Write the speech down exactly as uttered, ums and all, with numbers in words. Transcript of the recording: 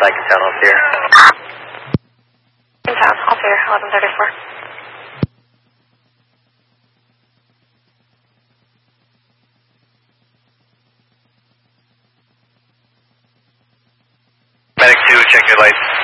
Psych in town, all clear. In town, all clear, eleven thirty-four. Medic two, check your lights.